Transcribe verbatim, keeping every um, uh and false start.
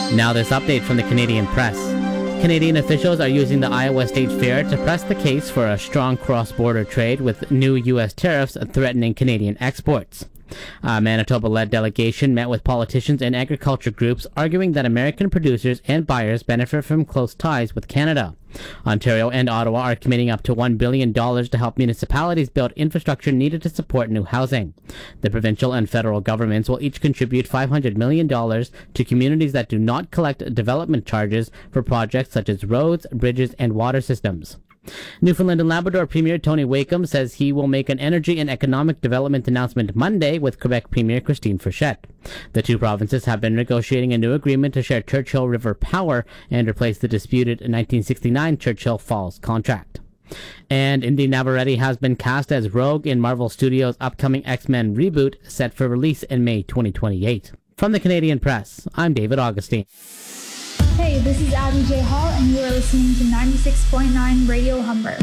Now this update from the Canadian Press. Canadian officials are using the Iowa State Fair to press the case for a strong cross-border trade with new U S tariffs threatening Canadian exports. A Manitoba-led delegation met with politicians and agriculture groups arguing that American producers and buyers benefit from close ties with Canada. Ontario and Ottawa are committing up to one billion dollars to help municipalities build infrastructure needed to support new housing. The provincial and federal governments will each contribute five hundred million dollars to communities that do not collect development charges for projects such as roads, bridges, and water systems. Newfoundland and Labrador Premier Tony Wakeham says he will make an energy and economic development announcement Monday with Quebec Premier Christine Frechette. The two provinces have been negotiating a new agreement to share Churchill River power and replace the disputed nineteen sixty-nine Churchill Falls contract. And Indy Navarrete has been cast as Rogue in Marvel Studios' upcoming X-Men reboot set for release in May twenty twenty-eight. From the Canadian Press, I'm David Augustine. Hey, this is Abby J. Hall, and you are listening to ninety-six point nine Radio Humber.